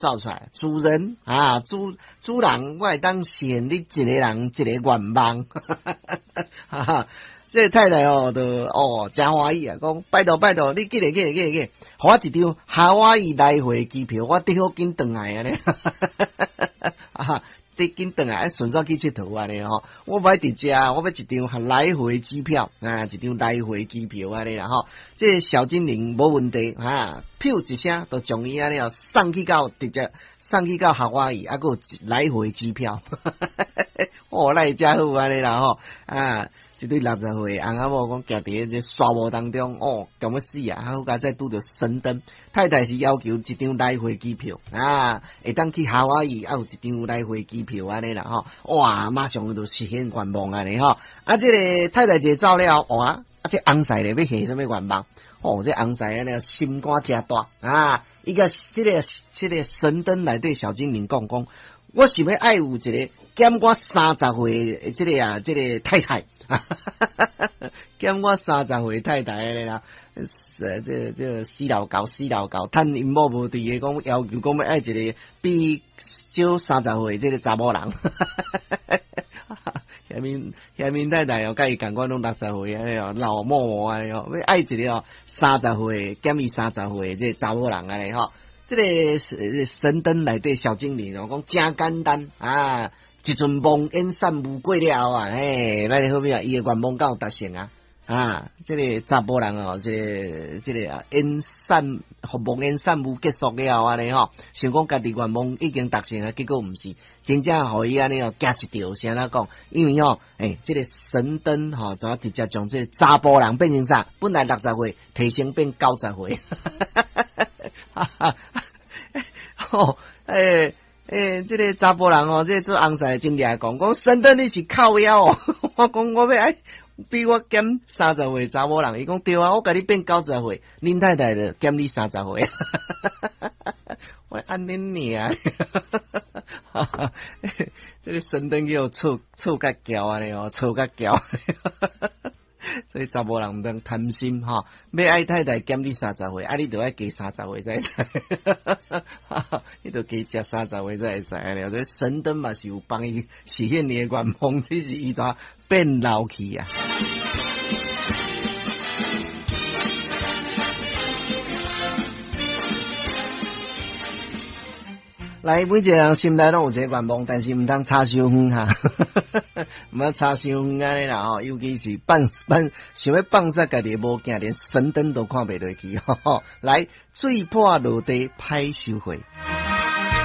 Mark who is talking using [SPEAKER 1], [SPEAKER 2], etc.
[SPEAKER 1] 造出来，主人啊，主人，我会当实现你一个人一个愿望，哈哈。这个太太就真欢喜啊！讲拜托，你记得，给我一张夏威夷来回机票，我得好紧转来啊咧，啊，得紧转来，顺便去佚佗啊咧吼。我买伫遮，我要一张来回机票啊，一张来回机票啊咧啦吼。这小精灵无问题啊，票一声就将伊安尼送去到直接送去到夏威夷，还佫有来回机票，那会真好安尼啦吼啊！一对60岁翁仔某讲行伫这沙漠当中，咁要死啊！还好加再拄着神灯，太太是要求一张来回机票啊，会当去夏威夷，有一张来回机票安尼啦吼，哇，马上就实现愿望安尼吼。啊，这个太太姐走了，哇，这翁婿咧要下什么愿望？这翁婿安尼心肝真大啊！伊个这个神灯内底小精灵讲，我想要爱有一个减我30岁这个太太。减我30岁太太咧啦，这死老狗，趁因某无伫个讲要求讲要爱一个比少30岁这个查某人，遐面太太甲伊共款拢60岁安尼老某安尼要爱一个30岁减伊30岁这个查某人安尼吼，这个神灯内底小精灵讲真简单啊。一阵梦魇散雾过了后啊，咱好咩啊？伊个愿望敢有达成啊？这个查甫人这个啊，梦魇散雾结束了后安尼吼，想讲家己愿望已经达成啊，结果毋是，真正互伊安尼惊一跳，是安怎讲？因为这个神灯就直接将这个查甫人变成啥？本来60岁提升变90岁，这个查甫人这个做翁婿真厉害，讲神灯你是靠腰我讲我要爱比我减30岁查某人，伊讲对啊，我甲你变90岁，恁太太就减你30岁，我安尼尔，这个神灯叫错甲骄安尼错甲骄。所以查某人毋通贪心要爱太太减你30岁，你就要加30岁才会使，你就加食30岁才会使安尼。所以神灯嘛是有帮伊实现你的愿望，只是伊怎变老去啊。来，每一个人心内拢有一个愿望，但是毋通差伤远哈，毋通差伤远安尼啦吼，尤其是想要放煞家己无惊，连神灯都看袂落去吼。来，水破落地歹收回。